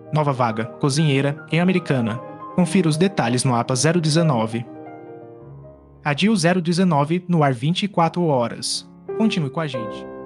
Nova vaga, cozinheira, em Americana. Confira os detalhes no APA 019. A DIU 019 no ar 24 horas. Continue com a gente.